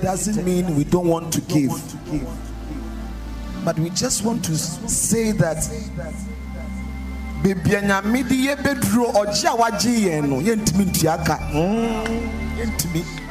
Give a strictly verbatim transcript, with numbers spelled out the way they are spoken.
doesn't mean we don't want to give, but we just want to say that baby anyamidi ye bedro oji awaji yen no yentimi ntuaka yentimi